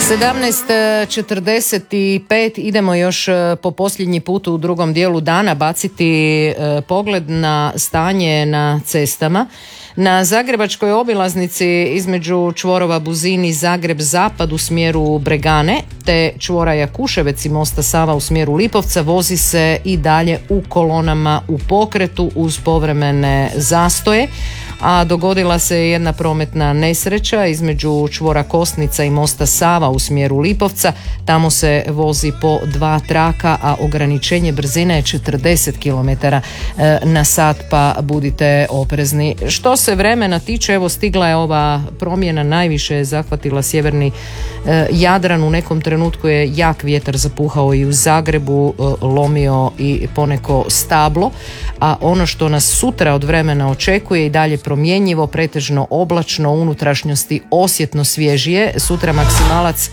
17:45 idemo još po posljednji put u drugom dijelu dana baciti pogled na stanje na cestama. Na zagrebačkoj obilaznici između čvorova Buzini Zagreb zapad u smjeru Bregane te čvora Jakuševec i mosta Sava u smjeru Lipovca vozi se i dalje u kolonama u pokretu uz povremene zastoje, a dogodila se jedna prometna nesreća između čvora Kosnica i mosta Sava u smjeru Lipovca. Tamo se vozi po 2 traka, a ograničenje brzine je 40 km na sat, pa budite oprezni. Što se vremena tiče, evo stigla je ova promjena, najviše je zahvatila sjeverni Jadran. U nekom trenutku je jak vjetar zapuhao i u Zagrebu, lomio i poneko stablo, a ono što nas sutra od vremena očekuje i dalje promjenjivo, pretežno oblačno, u unutrašnjosti osjetno svježije. Sutra maksimalac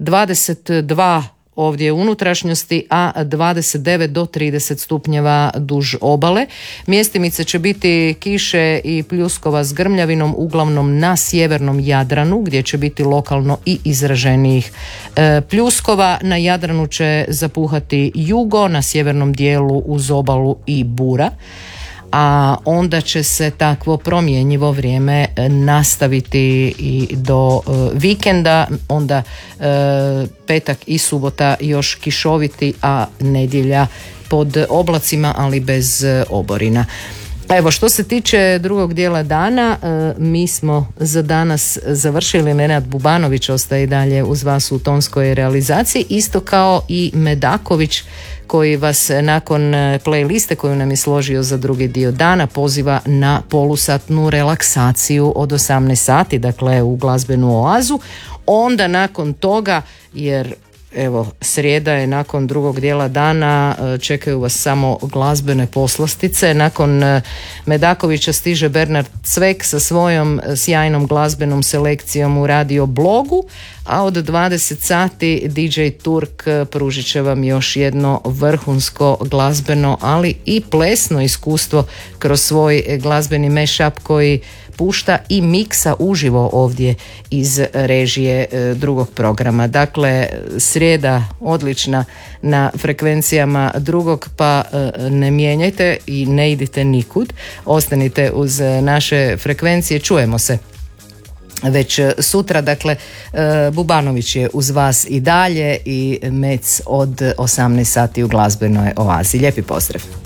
22 ovdje u unutrašnjosti, a 29 do 30 stupnjeva duž obale. Mjestimice će biti kiše i pljuskova s grmljavinom, uglavnom na sjevernom Jadranu gdje će biti lokalno i izraženijih pljuskova. Na Jadranu će zapuhati jugo, na sjevernom dijelu uz obalu i bura. A onda će se takvo promjenjivo vrijeme nastaviti i do vikenda, onda petak i subota još kišoviti, a nedjelja pod oblacima, ali bez oborina. Evo, što se tiče drugog dijela dana, mi smo za danas završili. Nenad Bubanović ostaje i dalje uz vas u tonskoj realizaciji, isto kao i Medaković, koji vas nakon playliste koju nam je složio za drugi dio dana poziva na polusatnu relaksaciju od 18 sati, dakle u glazbenu oazu. Onda nakon toga, jer evo, srijeda je, nakon drugog dijela dana čekaju vas samo glazbene poslastice. Nakon Medakovića stiže Bernard Cvek sa svojom sjajnom glazbenom selekcijom u radio blogu, a od 20 sati DJ Turk pružit će vam još jedno vrhunsko glazbeno, ali i plesno iskustvo kroz svoj glazbeni mashup koji pušta i miksa uživo ovdje iz režije drugog programa. Dakle, srijeda odlična na frekvencijama drugog, pa ne mijenjajte i ne idite nikud. Ostanite uz naše frekvencije, čujemo se već sutra. Dakle, Bubanović je uz vas i dalje i Mec od 18 sati u glazbenoj oazi. Lijepi pozdrav.